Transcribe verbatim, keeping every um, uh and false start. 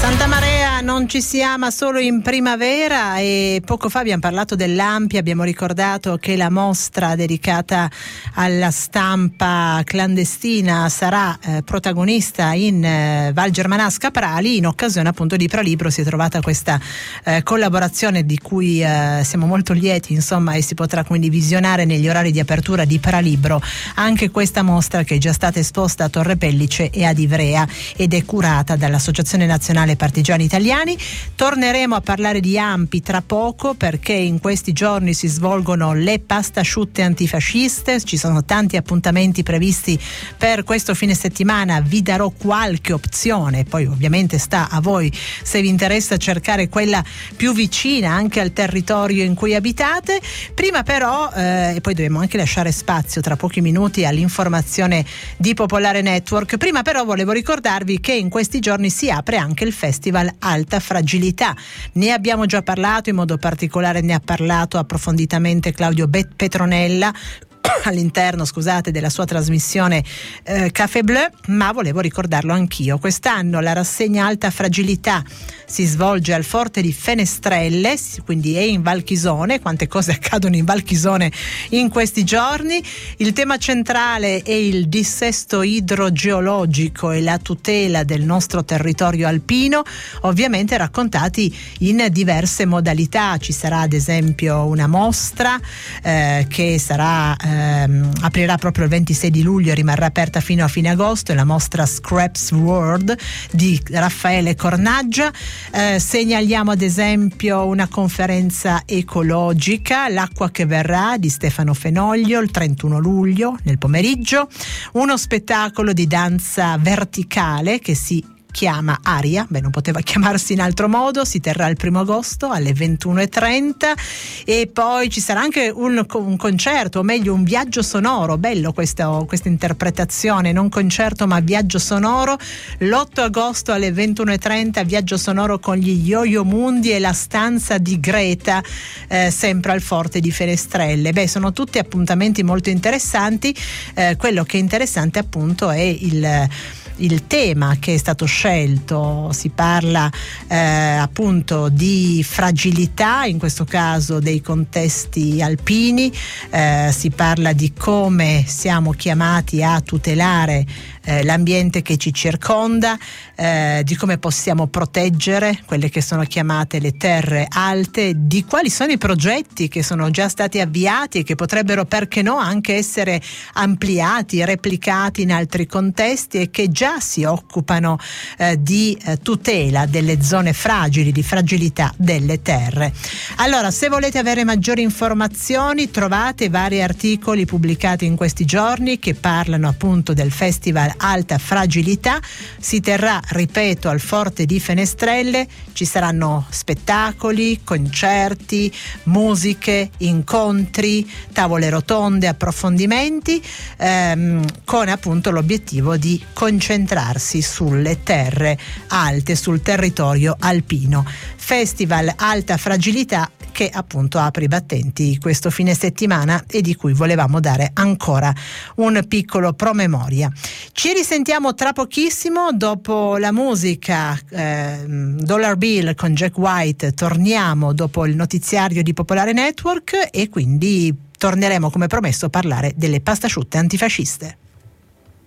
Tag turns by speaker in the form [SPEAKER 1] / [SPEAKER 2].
[SPEAKER 1] Santa Marea non ci si ama solo in primavera, e poco fa abbiamo parlato dell'Ampi, abbiamo ricordato che la mostra dedicata alla stampa clandestina sarà eh, protagonista in eh, Val Germanasca Prali. In occasione appunto di Pralibro si è trovata questa eh, collaborazione di cui eh, siamo molto lieti, insomma, e si potrà quindi visionare negli orari di apertura di Pralibro anche questa mostra, che è già stata esposta a Torre Pellice e ad Ivrea ed è curata dall'Associazione Nazionale Partigiani Italiani. Torneremo a parlare di Ampi tra poco, perché in questi giorni si svolgono le pastasciutte antifasciste, ci sono tanti appuntamenti previsti per questo fine settimana, vi darò qualche opzione, poi ovviamente sta a voi se vi interessa cercare quella più vicina anche al territorio in cui abitate. Prima però, eh, e poi dobbiamo anche lasciare spazio tra pochi minuti all'informazione di Popolare Network, prima però volevo ricordarvi che in questi giorni si apre anche il Festival Alta Fragilità. Ne abbiamo già parlato, in modo particolare ne ha parlato approfonditamente Claudio Petronella all'interno, scusate, della sua trasmissione eh, Café Bleu, ma volevo ricordarlo anch'io. Quest'anno la rassegna Alta Fragilità si svolge al Forte di Fenestrelle, quindi è in Val Chisone. Quante cose accadono in Val Chisone in questi giorni. Il tema centrale è il dissesto idrogeologico e la tutela del nostro territorio alpino, ovviamente raccontati in diverse modalità. Ci sarà ad esempio una mostra eh, che sarà ehm, aprirà proprio il ventisei di luglio e rimarrà aperta fino a fine agosto, è la mostra Scraps World di Raffaele Cornaggia. Eh, segnaliamo ad esempio una conferenza ecologica, L'acqua che verrà, di Stefano Fenoglio, il trentuno luglio nel pomeriggio, uno spettacolo di danza verticale che si chiama Aria, beh non poteva chiamarsi in altro modo, si terrà il primo agosto alle ventuno e trenta, e poi ci sarà anche un, un concerto, o meglio un viaggio sonoro, bello questa, questa interpretazione, non concerto ma viaggio sonoro, l'otto agosto alle ventuno e trenta, viaggio sonoro con gli Yo-Yo Mundi e la stanza di Greta, eh, sempre al Forte di Fenestrelle. Beh, sono tutti appuntamenti molto interessanti. Eh, quello che è interessante appunto è il il tema che è stato scelto. Si parla eh, appunto di fragilità, in questo caso dei contesti alpini, eh, si parla di come siamo chiamati a tutelare eh, l'ambiente che ci circonda, eh, di come possiamo proteggere quelle che sono chiamate le terre alte, di quali sono i progetti che sono già stati avviati e che potrebbero, perché no, anche essere ampliati, replicati in altri contesti, e che già si occupano eh, di eh, tutela delle zone fragili, di fragilità delle terre. Allora, se volete avere maggiori informazioni, trovate vari articoli pubblicati in questi giorni che parlano appunto del Festival Alta Fragilità. Si terrà, ripeto, al Forte di Fenestrelle, ci saranno spettacoli, concerti, musiche, incontri, tavole rotonde, approfondimenti, ehm, con appunto l'obiettivo di concentrarsi sulle terre alte, sul territorio alpino. Festival Alta Fragilità che appunto apre i battenti questo fine settimana e di cui volevamo dare ancora un piccolo promemoria. Ci risentiamo tra pochissimo, dopo la musica eh, Dollar Bill con Jack White torniamo dopo il notiziario di Popolare Network, e quindi torneremo come promesso a parlare delle pastasciutte antifasciste.